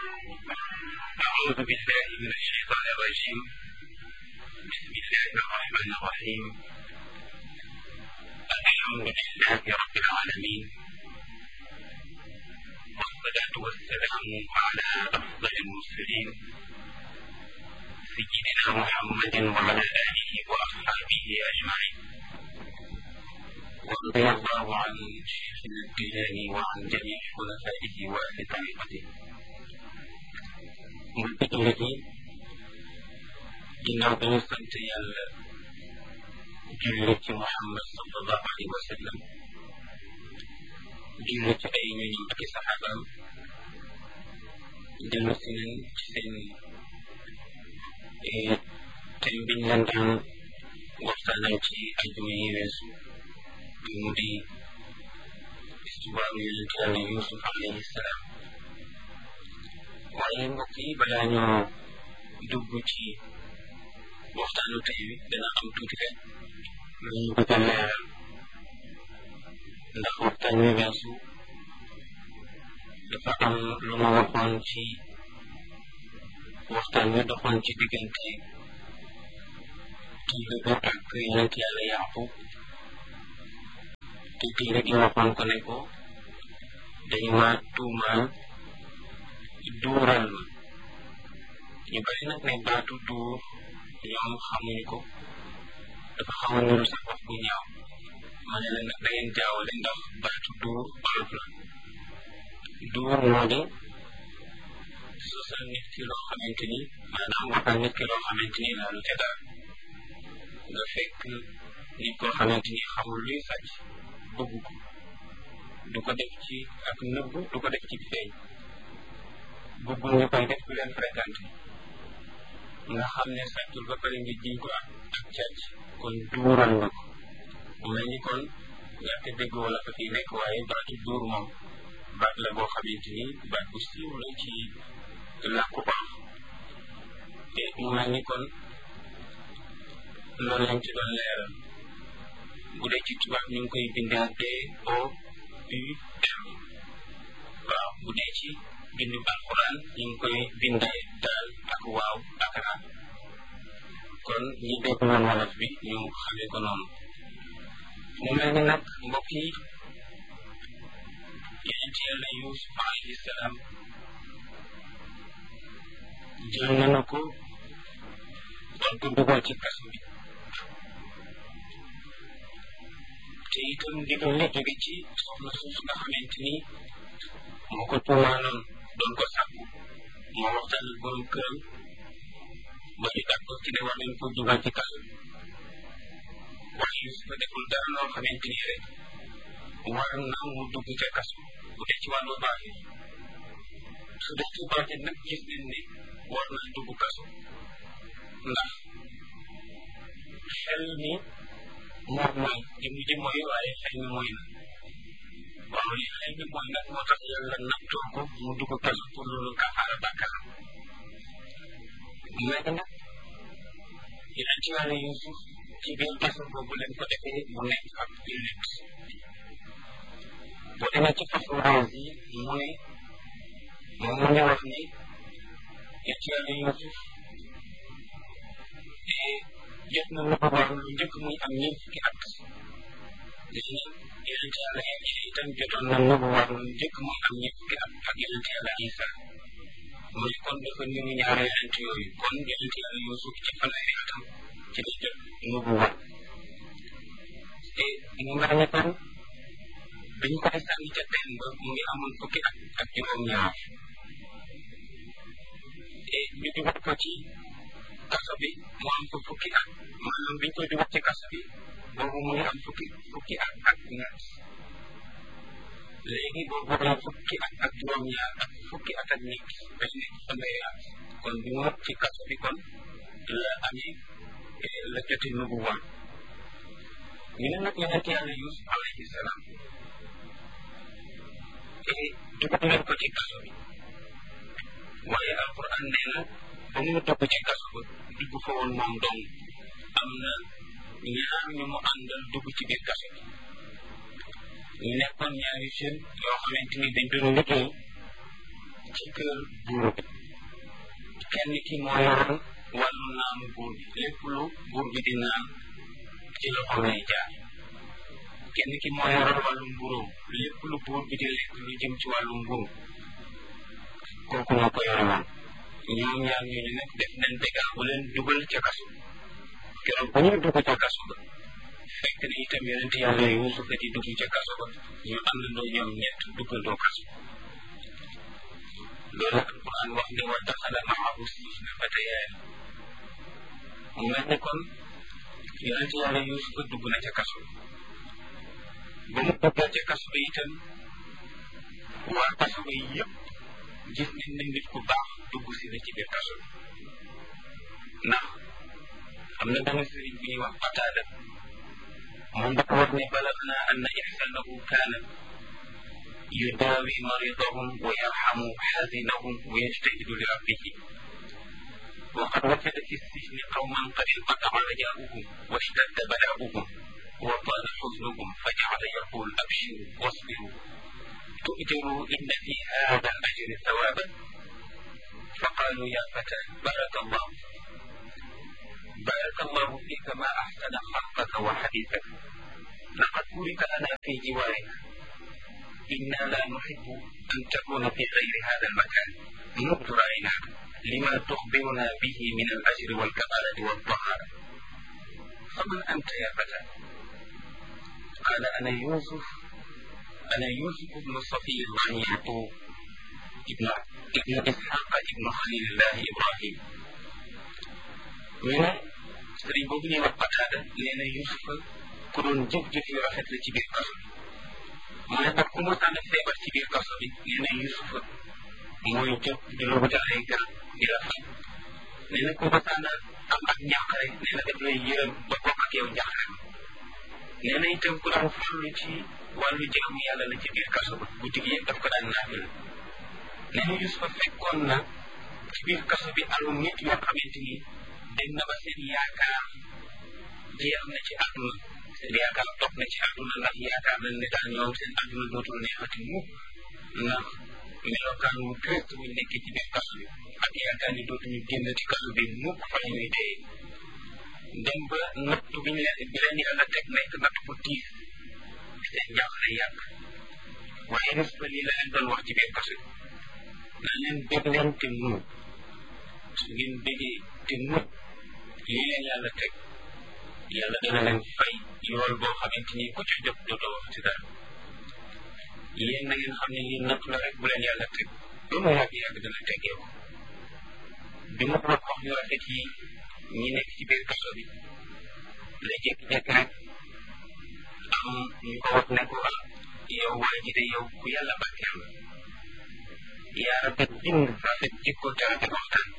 أعوذ بالله من الشيطان الرجيم. بسم الله الرحمن الرحيم. الحمد لله رب العالمين، والصلاة والسلام على أفضل المرسلين سيدنا محمد وعلى آله وأصحابه أجمعين. ورضي الله عن شيخنا الجيلاني وعن جميع خلفائه وأهل طريقته. mbokki jullit yi, ginnaaw bi ñu sant yàlla julli ci Muhammad sallallahu alayhi wa sallam, julli ci ay ñoñam ak i saxaabaam, dellu si nañ ci seen thème biñ leen daan waxtaanal ci ajuma yi weesu, mu di histoire yonent yàlla Yuusuf alayhi salaam. waaye mbokk yi, balaa ñoo dugg ci waxtaanu tey wi dana am tuuti rek lu ñu bëgg a leeral, ndax waxtaan wi weesu dafa am lu ma waxoon ci waxtaan wi doxoon ci diggante kii bi ak yonent yàlla Yaaqub, te kii rek waxoon ko ne ko dañu ma tuumaal duural ma. ñu bari nag ne baatu duur ñoom xamuñu ko, dafa xaw a niru sax wax bu ñaaw. ma ne la nag da ngeen jaawale, ndax baatu duur olof la. duur moo di sosal nit ki loo xamante ni, maanaam waxal nit ki loo xamante ni laalu ca dara. nga fekk nit koo xamante ni xamul luy sàcc, bëgg ko, du ko def ci ak nëbb, du ko def ci feeñ, bëggul ñu koy def ku leen fréquenté, nga xam ne sàccul ba pare nga jiñ ko ak càcc, kon duural nga ko. mu mel ni kon ñàkk dégg wala fa fii nekk, waaye baatu duur moom baat la boo xamante ni baat bu siiw la ci làkku olof. te mu mel ni kon loolu lañ ci doon leeral. bu dee ci tubaab ñu ngi koy bindee DOUR. waaw, bu dee ci bindu alquran ñu ngi koy bindee daal ak waaw ak ra. kon ñi dégg woon wolof bi ñu xamee ko noonu. mu mel ni nag mbokk yi, yonent yàlla Yuusuf alayhi salaam jël na ko doon ko dugal ci kaso bi, te itam ndigal li jóge ci soxna suuf nga xamante ni moo ko tuumaanoon doon ko sàkku. moo waxtaan ak borom këram ba ñu d'accord ci ne war nañ ko dugal ci kaso bi. waaye Yuusufa deful dara loo xamante ni rek war na mu dugg ca kaso. bu dee ci wàllu baatin, su dee ci baatin nag gis nañ ne war na dugg kaso, ndax xel mi moom mooy jëmm ji mooy, waaye xel mi mooy na. waaw, li xel mi mooy nag moo tax yàlla nattoo ko mu dugg kaso pour loolu kafaara bàkkaaram. léegi nag yonent yàlla Yuusuf ci biir kaso boobu leen ko defee mu nekk ab jullit. boo demee ci façon yi mu ne moom mu ngi wax ni yonent yàlla Yuusuf jot na lu ko war lu njëkk muy am ñeent fukki at. léegi nag yonent yàlla Iisaa itam jotoon na lu ko war lu njëkk muy am ñeent fukki at ak yonent yàlla Iisaa. mu ne kon dafa niru ñaari yonent yooyu. kon yonent yàlla Yuusuf ci fanweeri atam ci la jot lu ko war. te mu mel ne kon biñ koy sànni ca teen ba mu ngi amoon fukki at ak juróom-ñaar. te ñu dugal ko ci kaso bi mu am ko fukki at, maanaam biñ koy dugal ci kaso bi boobu mu ngi am fukki at ak ñett. léegi boobu la fukki at ak juróom-ñaar ak fukki at ak ñett dañ nekk fanweeri at. kon bi mu ci kaso bi kon la amee la joti nubuwa. ñu ne nag yonent yàlla Yuusuf alayhi salaam dugal leen ko ci kaso bi, waaye alquran nee na ba mu dugg ci kaso ba dugg fa woon moom dong, am na ñaar ñu mu àndal dugg ci biir kaso bi. ñu nekkoon ñaari jeunes yoo xamante ni dañ doon liggéey ci kër buur bi kenn ki moo yoroon wàllu naanu buur bi lépp lu buur bi di naan ci loxo lay jaar kenn ki moo yoroon wàllu mburóom lépp lu buur bi di lekk lu jëm ci wàllu mburu kooku moo ko yore woon ñoom ñaar ñooñu nag def nañ dégâts bu leen dugal ca kaso keroog bu ñuy dugg ca kaso ba fekk na itam yonent yàlla Yuusufa di dugg ca kaso ba ñu àndandoo ñoom ñett duggandoo kaso loolu alquran wax ne wa daxala maahu sijna fatayaan mu mel ne kon yonent yàlla Yuusufa dugg na ca kaso ba mu duggee ca kaso ba itam waa kaso ba yëpp gis nañ ne nit ku baax dugg si na ci biir kaso bi ndax am na benn sëriñ bu ñuy wax Qataada moom dafa wax ne balagna anna ihsanahu kaana yudaawi maridahum wa yarhamu xaazinahum wa yajtahidu li rabbihi wa qad wajada fi sijni qawman qad inqata'a rajaa'uhum wa ishtadda balaa'uhum wa taala xuznuhum fa ja'ala yaqul abshiru wasbiru تؤجروا إن في هذا الأجر ثوابا فقالوا يا فتى بارك الله فيك ما أحسن خلقك وحديثك لقد بورك لنا في جوارك إنا لا نحب أن تكون في غير هذا المكان منذ رأيناك لما تخبرنا به من الأجر والكفالة والطهارة فمن أنت يا فتى قال أنا يوسف بن صفي الله يعقوب ابن إسحاق ابن خليل الله إبراهيم من sëriñ boobu ñuy wax Qataada nee na Yuusufa ku doon jëf-jëf yu rafet la ci biir kaso bi mu ne nag ku mosaan a feebar ci biir kaso bi nee na Yuusufa mooy jóg di la wutal ay garab di la faj nee na ku mosaan a am ak njàqare nee na daf lay yërëm ba bokk ak yow njàqare nee na itam ku daan farlu ci wàllu jaamu yàlla la ci biir kaso ba guddi gi yëpp daf ko daan naafil nee na Yuusufa fekkoon na ci biir kaso bi alu nit yoo xamante ni dem na ba seen yaakaar jeex na ci àdduna seen yaakaar topp na ci àdduna ndax yaakaar nañ ne daal ñoom seen àdduna dootul neexati mukk ndax melokaan wu triste wuñ nekkee ci biir kaso bi ak yaakaar ni dootuñu génn ci kaso bi mukk fa la ñuy dee dem ba nattu bi leen yàlla teg nekk natt bu tiis seen jaaxle yàgg waaye Yuusufa lii la leen doon wax ci biir kaso bi na leen bég leen te muñ su ngeen bégee te muñ lii leen yàlla teg yàlla dana leen fay yool boo xamante ni ku ci jóg dootoo wax ci dara yéen na ngeen xam ne lii natt la rek bu leen yàlla teg ba mu yàgg dana teggee ko bi mu wax yu rafet yi ñi nekk ci biir kaso bi la jékki-jékki rek am ñu ko wax ne ko yow waa ji de yow ku yàlla barkeel la yaa rafet bind rafet jikko te rafet waxtaan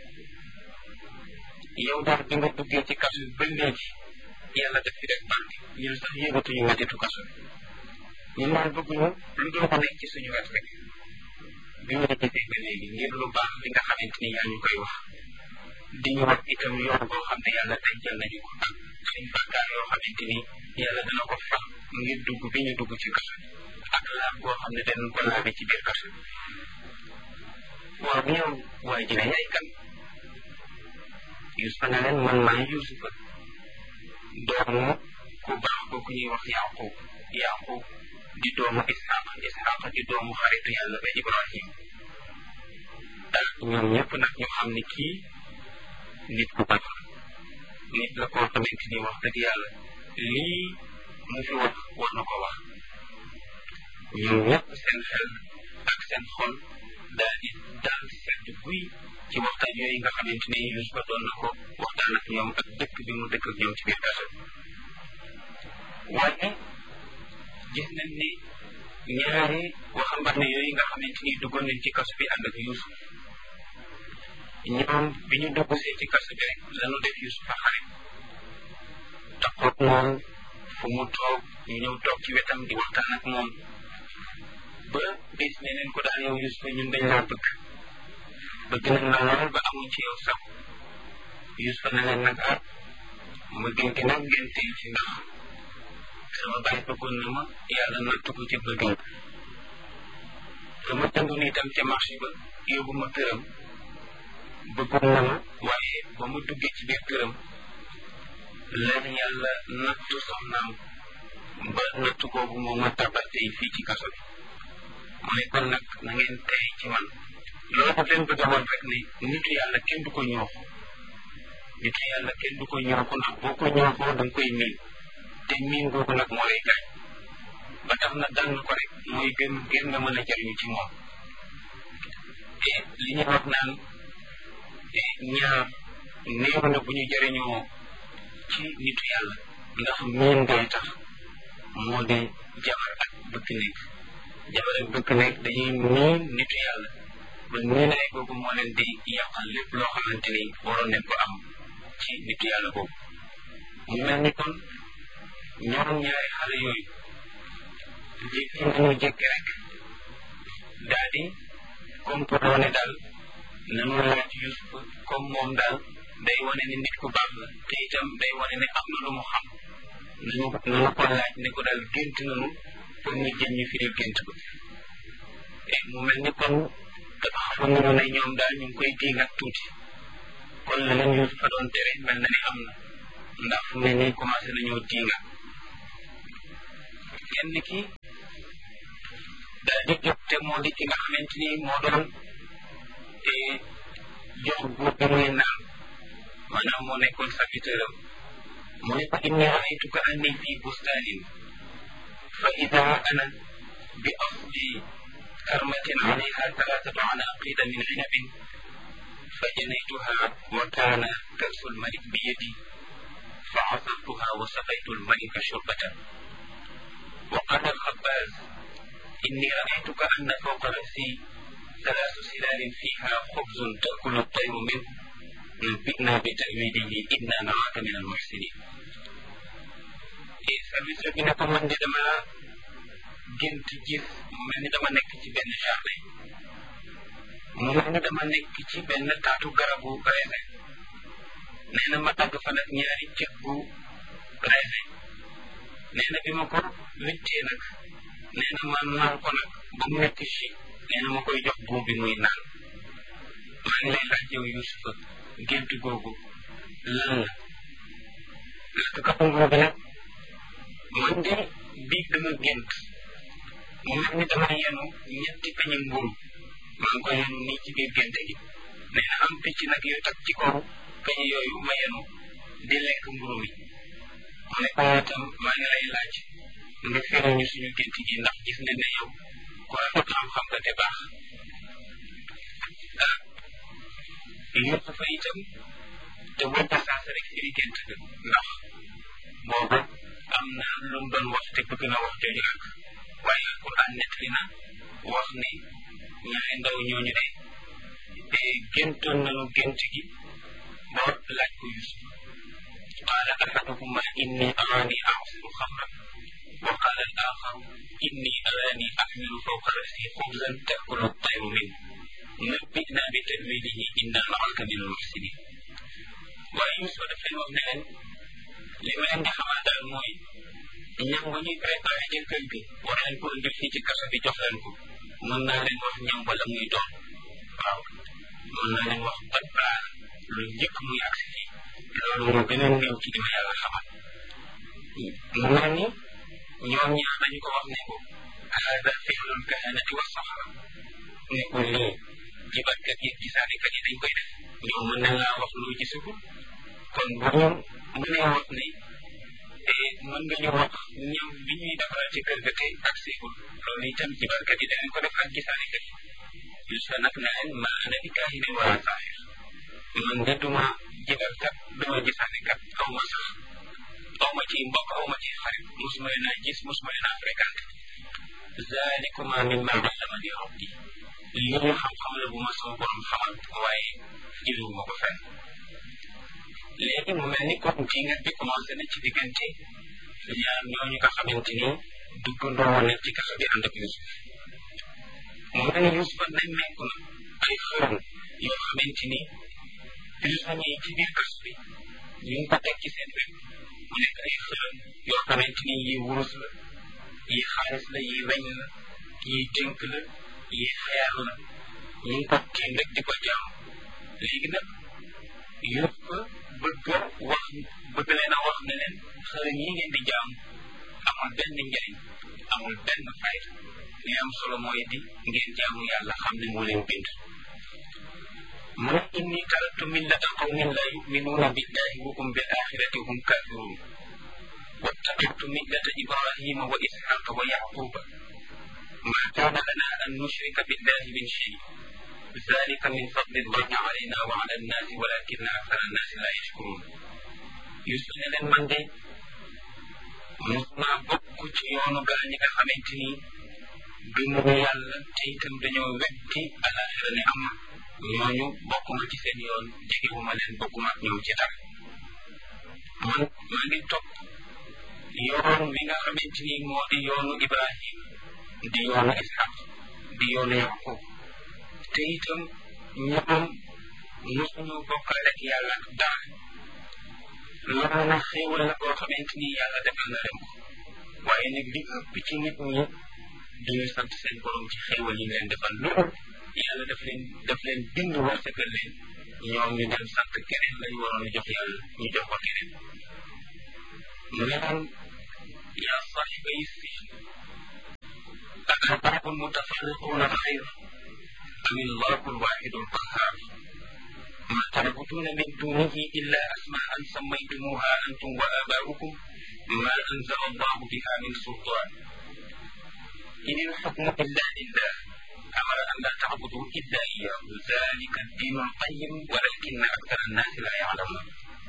yow daal bi nga duggee ci kaso bi ba léegi yàlla def fi def barke ñun sax yëgatuñu mettitu kaso bi ñun daal bëgguñu lu dul ko nekk ci suñu wet rek bi ñu la gisee ba léegi ngir lu baax li nga xamante ni yaa ñu koy wax di ñu wax itam yoon boo xam ne yàlla tey jël nañu ko ak suñ bàkkaar yoo xamante ni yàlla dana ko fal ngir dugg bi ñu dugg ci kaso bi ak laab boo xam ne dañu ko laabe ci biir kaso bi waaw yow waa ji ne yaay kan Yuusufa ne leen man maay Yuusufa doomu ku baax ko ku ñuy wax Yaqub di doomu Isxaaq di doomu xaritu yàlla ba Ibrahim ñoom ñëpp nag ñu xam ne kii nit ku baax nit la koo xamante ni wax dëgg yàlla lii mu fi wax war na ko wax ñoom ñëpp seen xel ak seen xol daal di sedd guy ci waxtaan yooyu nga xamante ni Yuusufa doon na ko waxtaan ak ñoom ak dëkk bi mu dëkk ak ñoom ci biir kaso waaye gis nañ ni ñaari waxambaane yooyu nga xamante ni duggoon nañ ci kaso bi ànd ak Yuusuf ñoom bi ñu dugg see ci kaso bi rek lañu def Yuusufa xarit taxoot moom fu mu toog ñu ñëw toog ci wetam di waxtaan ak moom ba bis ne leen ko daal yow Yuusufa ñun dañ laa bëgg nañ la lool ba amuñ ci yow sax Yuusufa ne leen nag ma gën gi nag ngeen tey ci ndax sama baay bëggoon na ma yàlla nattu ko ci bëggam sama jëndoon itam ca marché ba yóbbu ma këram bëggoon na ma waaye ba mu duggee ci biir këram lan yàlla nattu soxnaam ba nattu boobu moo ma tabal tey fii ci kaso bi mu ne kon nag na ngeen tey ci man loolu daf leen bëgg a woon rek ne nitu yàlla kenn du ko ñooxu nitu yàlla kenn du ko ñooxu ndax boo ko ñooxoo da nga koy miin te miin boobu nag moo lay gaañ ba tax na dal ko rek mooy gën nga mën a jariñu ci moom te li ñuy wax naan ñaar néew na bu ñu jariñoo ci nitu yàlla ndax miin ngay tax moo di jabar ak bëkk nekk jabar ak bëkk nekk dañuy miin nitu yàlla ba miinaay boobu moo leen di yàqal lépp loo xamante ni waroon nañ ko am ci nitu yàlla boobu mu mel ni kon ñoom ñaari xale yooyu jékki nañu jékki rek daal di comporté ne daal nanu laaj Yuusuf comme moom daal day wane ne nit ku baax la te itam day wane ne am na lu mu xam nanu ko laaj ne ko daal gént nanu pour ñu jëm ñu firil gént ko mu mel ni kon xam nañu ne ñoom daal ñu ngi koy diingat tuuti kon la leen Yuusuf fa doon tere mel na ni am na ndax fu ne nii commencé nañoo diingat kenn ki daal di jóg te moo di ki nga xamante ni moo doon jox góor bi muy naan maanaam moo nekkoon serviteur am mu ne ko inni raaytuka anni fi bustanin fa ida ana bi asli karmatin alayha thalathatu anaqida min inabin fa janaytuha wa kana kasu lmalik bi yadi fa asartuha wa saqaytu lmalika shurbatan wa qala alxabbaz inni raaytuka anna fawqa rasi ثلاث سلال فيها خبز تأكل الطير منه نبئنا بتأويله إنا نراك من المحسنين service bi ne ko man de dama gént gis mu mel ni dama nekk ci benn jardin mu mel ni dama nekk ci benn taatu garabu raisin nee na ma dagg fa nag ñaari cëg bu raisin nee na bi ma ko wittee nag nee na ma naan ko nag ba mu nekk ci nee na ma koy jox buum bi muy naan maa ngi lay laaj yow Yuusufa gént googu lan la lakkatu nguur bi nag man de bii dama gént mu mel ni dama yenu ñetti peñi mburu maa ngi ko yenu nii ci biir génte gi nee na am picc nag yu tag ci kaw peñi yooyu ma yenu di lekk mburu mi mu ne ko itam maa ngi lay laaj nga firi ñu suñu gént gi ndax gis ne ne yow ku rafet xam-xam nga te baax Yuusufa itam te wënta saasa rek firi gént ga ndax boobu am na lu mu doon wax te bëgg na wax jooju ak waaye alquran nettali na wax ne ñaari ndaw ñooñu de géntoon nañu gént gi ba laaj ko Yuusuf qaala ahaduhuma inni araani a'siru xamran wa qaala al axaru inni araani axmilu fawqa rasi xubzan taakulu at-tayru minhu nabbi'na bi ta'wilihi inna naraka min al-muhsinin waaye Yuusuf daf leen wax ne leen li ma leen di xamal daal mooy ñam ba ñuy préparé ci kër gi war leen ko indil fii ci kaso bi jox leen ko mën naa leen wax ñam wala muy doon waaw mën naa leen wax ban baar lu njëkk muy agsi fii loolu moo gën a néew ci li ma yàlla xamal mu mel ni ñoom ñaar dañu ko wax ne ko haada fi'lul kahanati wa sahara ne ko lii jibarkat yi gisaanekat yi dañ koy def ñoom mën nañ laa wax lu gisagul kon bu ñu mënee wax ne mën nga ñu wax ñam bi ñuy defaral ci kër ga tey ak seegul loolu itam jibarkat yi danañ ko def ak gisaanekat yi Yuusufa nag ne leen ma ana bi kaahinin wala saahir man de duma jibarkat duma gisaanekat aw ma sax aw ma ci mbokk aw ma ci xarit mosuma leen a gis mosuma leen a fréquenté zalikuma mimma allamani rabbi lii xam-xam la bu ma sama borom xamal waaye jëluwuma ko fenn léegi mu mel ni kon dingat bi commencé na ci diggante ñaar ñooñu nga xamante ni duggandoo woon nañ ci kaso bi ànd ak Yuusuf mu mel ni Yuusufa nemmeeku na ay xërëm yoo xamante ni prisonniers yi ci biir kaso bi ñu ngi ko teg ci seen wet mu nekk ay xërëm yoo xamante ni yi wurus la yi xaalis la yi weñ la yi dénk la yi xeer la ñu ngi ko tiim rek di ko jaam léegi nag yëpp bëgg leen a wax ne leen xërëm yi ngeen di jaam amul benn njëriñ amul benn fayda li am solo mooy di ngeen jaamu yàlla xam ne moo leen bind mu ne inni taraktu millata qawmin la yuminuuna billahi wa hum bil axirati hum kafirun wattabatu millata ibrahima wa ishaqa wa yaquba ma kaana lana an nushrika billahi min shay ذلك من فضل الله علينا وعلى الناس ولكن أكثر الناس لا يشكرون Yuusuf ne leen man de mos naa bokk ci yoonu gaa ñi nga xamante ni gëmuñu yàlla te itam dañoo weddi alaxira ne am ñooñu bokkuma ci seen yoon jegewuma leen bokkuma ak ñoom ci dara man maa ngi topp yoon wi nga xamante ni moo di yoonu Ibrahim di yoonu Ishaq di yoonu Yaqub te itam ñoom mosuñu bokkaale ak yàlla ak dara loolu nag xéewal la boo xamante ni yàlla defal na leen ko waaye nag li ëpp ci nit ñi duñu sant seen borom ci xéewal yi leen defal loolu yàlla daf leen bind wërsëgal leen ñoom ñu dem sant keneen lañ waroon a jox yàlla ñu jox ko keneen mu ne leen yaa saahiba yissi أأرباب متفرقون خير أم الله الواحد القهار ما تعبدون من دونه إلا أسماء سميتموها أنتم وآباؤكم ما أنزل الله بها من سلطان إن الحكم إلا لله أمر أن لا تعبدوا إلا إياه ذلك الدين القيم ولكن أكثر الناس لا يعلمون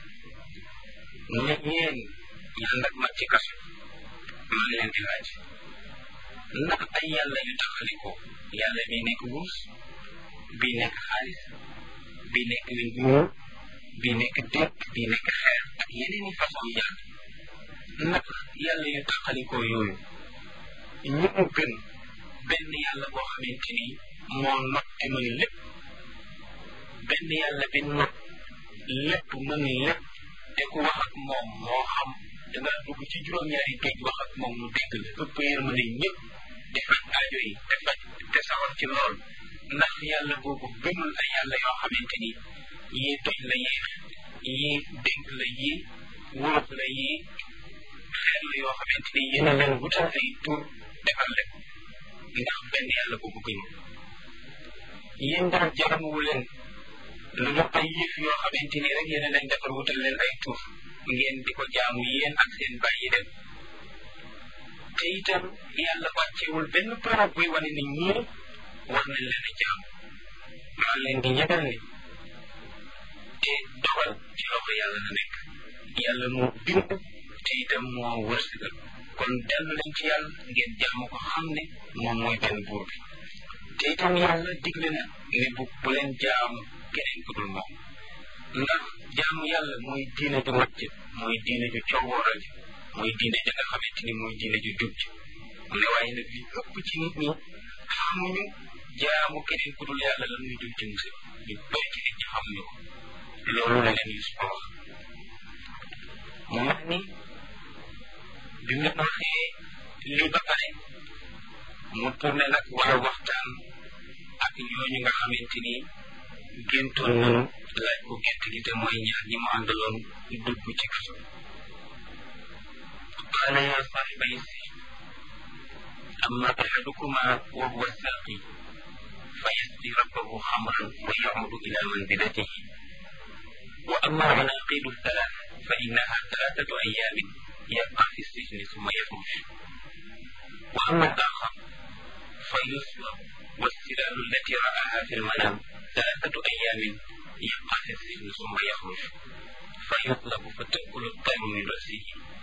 ñeen ñaan nag ma ci kaso maa ngi leen di laaj ndax ay yàlla yu taxaliko yàlla bii nekk wurus bii nekk xaalis bii nekk weñ bu ñuul bii nekk dëkk bii nekk xeer ak yeneen i façon yàlla ndax yàlla yu taxalikoo yooyu ñu mu gën benn yàlla boo xamante ni moo not te mën lépp benn yàlla bi not lépp mën lépp te ku wax ak moom moo xam danga dugg ci juróom-ñaari géej wax ak moom mu dégg la ëpp yërmande ñëpp di faj aajo yi te sawar ci lool ndax yàlla boobu gënul ay yàlla yoo xamante ni yii toj la yii dénk la yii wóof la yii xeer la yoo xamante ni yéen a leen wutal ay tur defal leen ndax benn yàlla boobu gënul yéen daal jaramuwu leen lu jox ay yëf yoo xamante ni rek yéen a leen defar wutal leen ay tur ngeen di ko jaamu yéen ak seen bàyyi dem te itam yàlla wàccewul benn preuve buy wane ni ñii war nañ leen a jaamu maa leen di yëgal ni te dogal ci loxo yàlla la nekk yàlla moo bind te itam moo wërsëgal kon dellu leen ci yàlla ngeen jaamu ko xam ne moom mooy benn buur bi te itam yàlla digle na ne bu leen jaamu keneen ku dul moom ndax jaamu yàlla mooy diine ju mat mooy diine ju coowooral ji mooy diine ja nga xamante ni mooy diine ju jub ji mu ne waaye nag li ëpp ci nit ñi xamuñu jaamu keneen ku dul yàlla lan muy jub ci musib ñu bëri ci nit ñi xamuñu ko loolu la leen Yuusufa wax mu wax ni bi mu waxee lii ba pare mu tourné nag war a waxtaan ak ñooñu nga xamante ni géntoon nañu laaj ko gént gi te mooy ñaar ñi mu àndaloon dugg ci kaso qaala yaa saahiba yissi amma ahadukuma wa huwa saaqi fa yasqi rabbahu xamran wa yacuudu ila manzilatihi wa amma alcanaaqidu thalath fa innaha thalathatu ayaamin yabqa fi sijni summa yaxruj wa amma al-aaxar fa yuslab والسلال التي رآها في المنام 3 أيام يبقى في السجن ثم يخرج فيطلب فتأكل الطير من رأسه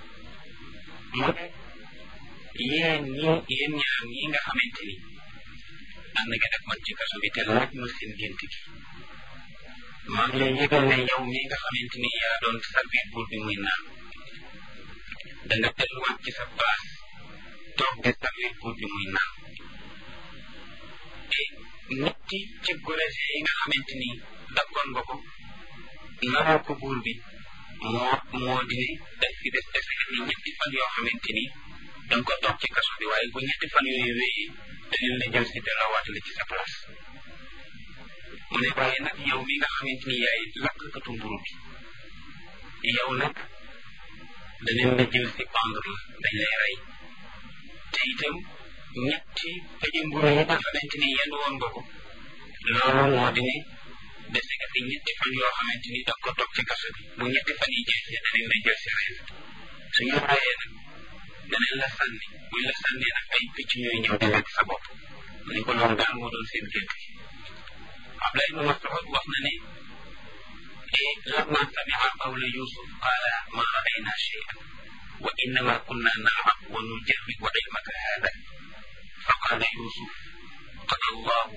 yéen ñaar ñi nga xamante ni am na nga def man ci kaso bi te laaj ma seen gént gi maa ngi lay yëgal ne yow mi nga xamante ni yaa doon servir buur bi muy naan da nga delluwaat ci sa place toog di servir buur bi muy naan te ñetti ci gorése yi nga xamante ni dakkoon nga ko naroo ko buur bi moo di ne daf fi des ni ñetti fan yoo xamante ni danga ko toog ci kaso bi waaye bu ñetti fan yooyu wéyee dañu la jël si delloowaat la ci sa place mu ne waaye nag yow mi nga xamante ni yaay lakkatu mburu bi yow nag danañ la jël si pendre la dañ lay rey te itam ñetti peñe mburu yi nga xamante ni yenn woon nga ko loolu moo di ne dese nga fi ñetti fan yoo xamante ni danga ko toog ci kaso bi bu ñetti fan yi jeexee danañ la jël si rey suñu reyee nag danañ la sànni buñ la sànnee nag ay picc ñooy ñëw di lekk sa bopp mu ne ko loolu daal moo doon seen gént gi Abdullah ibn Mas'ud wax na ne lamma sami'a qawla Yusuf qala ma ra'ayna shay'an wa innama kunna nal'ab wa nujarribu ilmaka hadha فقال يوسف قضى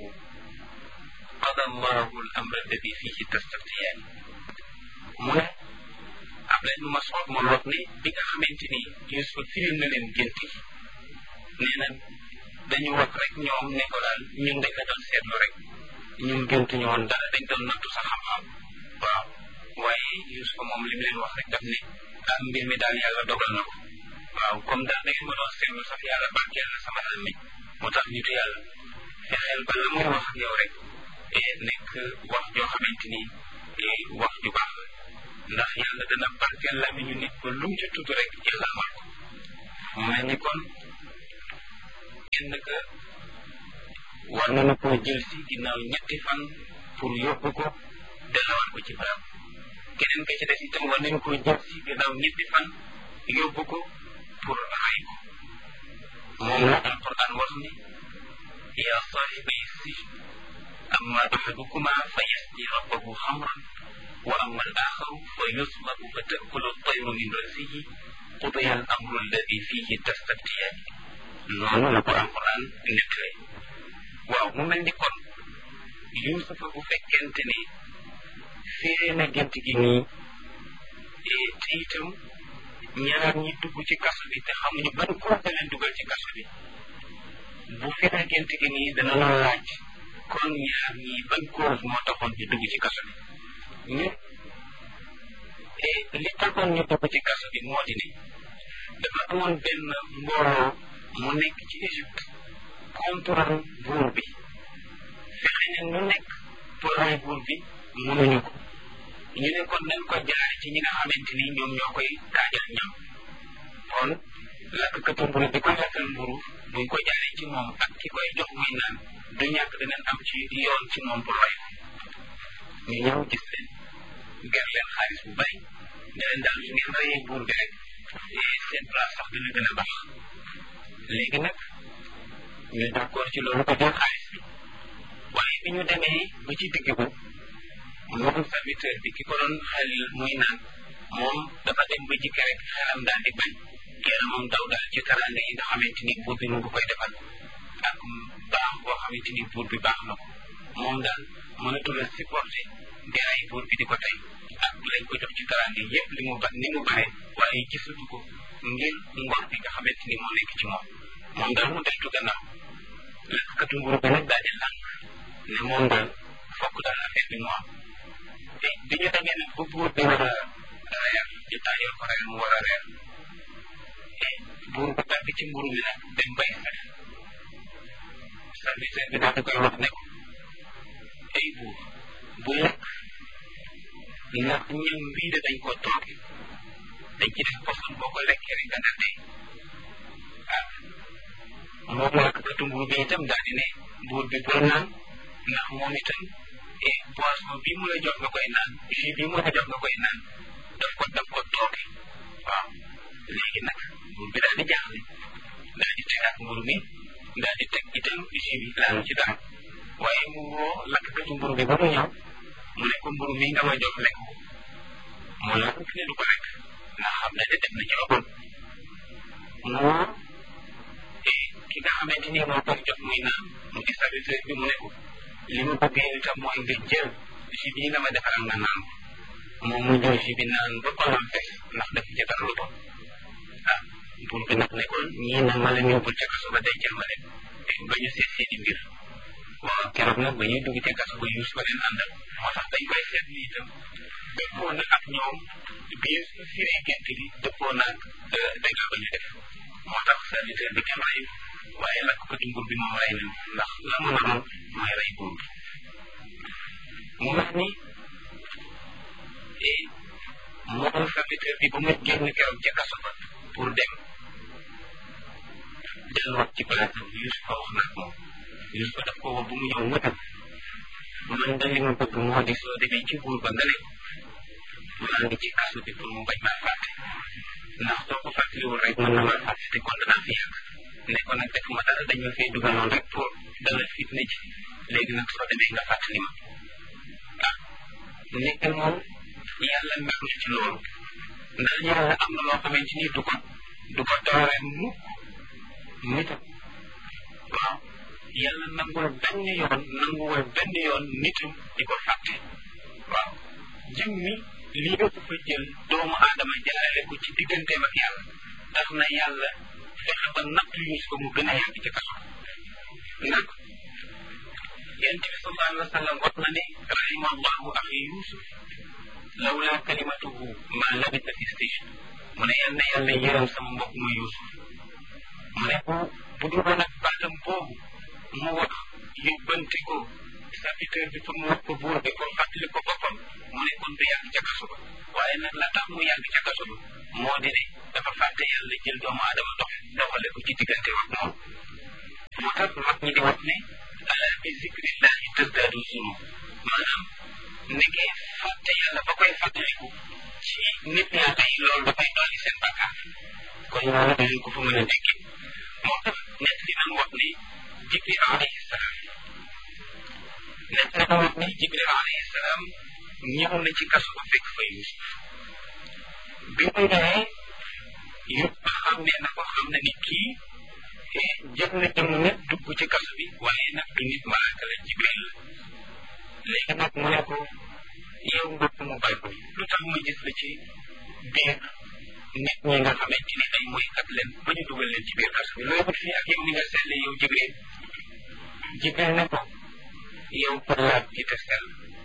الله الأمر الذي فيه تستفتيان mu ne Abdullah ibn Mas'ud moo wax ne bi nga xamante ni Yusuf firil na leen gént gi nee na dañu wax rek ñoom ne ko daal ñun dañ la doon seetlu rek ñun gént ñu woon dara dañ doon nattu sa xam-xam waaw waaye Yusuf moom li mu leen wax rek daf ne mbir mi daal yàlla dogal na ko waaw comme daal da ngeen ma doon seetlu sax yàlla barkeel na sama làmmiñ moo tax nitu yàlla fexeel ba la muy wax ak yow rek nekk wax joo xamante ni wax ju baax la ndax yàlla dana barkeel làmmiñu nit ba lu mu ci tudd rek yàlla amal ko mu mel ni kon kenn ka war nañu koo jël si ginnaaw ñetti fan pour yóbbu ko delluwaat ko ci barab keneen ka ci des itam war nañu koo jël si ginnaaw ñetti fan yóbbu ko pour ray ko moom la alquran wax ni yaa saaxibay sijn amma axadukuma fa yasqi rabbahu xamran wa amma al axaru fa yuslabu fa takulu tayru min rasihi qudiya al amru alladi fihi tastaftiyaan noonu la ko alquran nettale waaw mu mel ni kon Yuusufa bu fekkente ni firee na gént gi nii te itam ñaar ñi dugg ci kaso bi te xamuñu ban cause leen dugal ci kaso bi bu firee gént gi nii dana la laaj kon ñaar ñi ban cause moo taxoon ñu dugg ci kaso bi li taxoon ñu dugg ci kaso bi moo di ne dafa amoon benn mbooloo mu nekk ci Égypte contre buur bi fexe ne ñu nekk pour rey buur bi mënuñu ko ñu ne kon nañ ko jaare ci ñi nga xamante ni ñoom ñoo koy taajal ñam kon lakkatu mburu bi ko lakkal mburu buñ ko jaaree ci moom ak ki koy jox muy naan du ñàkk danañ am ci yoon ci moom pour rey ko ñu ñëw gis leen ger leen xaalis bu bari ne leen daal su ngeen reyee buur bi rek seen place sax dina gën a baax léegi nag ñu d'accord ci loolu ko jël xaalis bi waaye bi ñu demee ba ci digg ba moom serviteur bi ki ko doon xel muy naan moom dafa dem ba jikki rek xelam daal di bañ yaramam daw daal ci teraanga yi nga xamante ni buur bi mu ngi koy defal ak baax boo xamante ni buur bi baax na ko moom daal mënatul a supporter di rey buur bi di ko tey ak lañ ko jox ci teraanga yëpp li mu ni mu bare waaye gisatu ko ngir ngor bi nga xamante ni moo nekk ci moom daal mu deltu gannaaw lakkatu mburu bi nag daal di lànk ne moom daal fokk daal affaire bi mu am te bi ñu demee nag ba buur bi war a reer ñu taajal ko reer mu war a reer buur bi tàgg ci mburu mi nag dem bay xef serviteur bi daal di koy wax ne ko ay buur bu lekk ndax ñam bii de dañ ko tooge dañ ci def poson boo ko lekkee rek dana dee moom lakkatu mburu bi itam daal di ne buur bi bul naan ndax moom itam boisson bii mu la jox nga koy naan jus bii mu la jox nga koy naan daf ko tooge waaw léegi nag buur bi daal di jaaxle daal di tegaat mburu mi daal di teg itam jus bi laanu ci dara waaye mu woo lakkatu mburu bi ba mu ñëw mu ne ko mburu mi nga ma jox lekk ko mu la ko ne du ko lekk ndax xam ne def na ci ëppoon mu woo ki nga xamante ni moo koy jox muy naan mu di serviteur bi mu ne ko li mu bëgg itam mooy nga jël jus bii nga ma defaral nga naan moom mu jël jus bi naan ba xolam fees ndax def ci dara lu bon buur bi nag ne ko ñii nag ma leen yóbbul ca kaso ba dencal ma leen ba ñu seet seeni mbir waaw keroog nag ba ñuy dugg ca kaso ba yuus ba leen àndal moo tax dañ koy seet ni itam dëppoo na ak ñoom biir firee gént gi dëppoo na ak dégâts ba ñu def moo tax serviteur bi kenn reyu waaye lakkatu mbur bi moom rey nañ ndax la mu naroon mooy rey buur bi mu mel ni moom serviteur bi ba mu génn keroog ca kaso ba pour dem delluwaat ci place bi Yuusufa wax na ak moom Yuusufa daf ko woo bu mu ñëw mëtal man de li ma bëgg moo di soo demee ci buur ba nga ne maa ngi ci kaso bi pour mu bañ maa fàtte ndax soo ko fàttaliwul rek mën na maa fàtte te kon danaa fi yàgg ne ko nag defuma dara dañ ma fay dugaloon rek pour dalal fitna ji léegi nag soo demee nga fàttali ma nekk moom yàlla mer na ci loolu ndax yàlla am na loo xamante ni du ko doore mukk nitam waaw yàlla nanguwul benn yoon nitam di ko fàtte waaw jëm mi lii nga ko fa jël doomu aadama jaarale ko ci digganteem ak yàlla tax na yàlla fexe ba natt Yuusufa mu gën a yàgg ci kaso nag yonent bi sallallahu alayhi wa sallam wax na ne rahima allahu axi Yuusuf lawla kalimatuhu ma labisa fi sijn mu ne yal na yàlla yërëm sama mbokk mu Yuusuf mu ne bu dul woon ak baatam boobu mu wax yóbbante ko serviteur bi pour mu wax ko buur bi pour fàttali ko boppam mu ne kon du yàgg ca kaso ba waaye nag la tax mu yàgg ca kaso ba moo di ne dafa fàtte yàlla jël doomu aadama doxale ko ci diggante ak moom moo tax mag ñi di wax ne ala bi zikrillahi tasdaadu zunub maanaam nekkee fàtte yàlla ba koy fàttaliku ci nit ñaa tey loolu dafay dolli seen bàkkaar kon loolu dañu ko fa mën a dégg moo tax nett li nan wax ni Jibril alayhi salaam nett li nan wax ni Jibril alayhi salaam ñëw na ci kaso ba fekk fa Yuusuf bi mu ñëwee Yuusuf xam ne na ko xam na ni kii jël na jëmm nit dugg ci kaso bi waaye nag du nit malaaka la Jibril la léegi nag mu ne ko yow mbokk mu bay ko lu tax ma gis la ci biir nit ñi nga xamante ni ay moykat leen ba ñu dugal leen ci biir kaso bi looy wut fii ak yow ni nga selle yow Jibril ne ko yow ko laab gi te sell